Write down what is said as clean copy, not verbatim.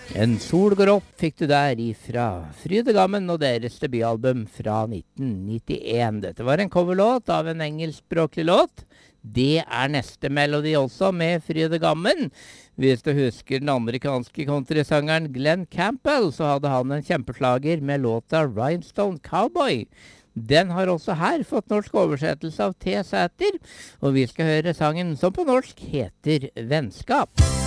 En sol går opp fikk du der ifra Frydegammen og deres debutalbum fra 1991. Dette var en coverlåt av en engelskspråklig låt. Det er neste melodi også med Frydegammen. Hvis du husker den amerikanske countrysangeren Glenn Campbell, så hadde han en kjempeslager med låta Rhinestone Cowboy. Den har også her fått norsk oversettelse av T. Sæter, og vi skal høre sangen som på norsk heter Vennskap.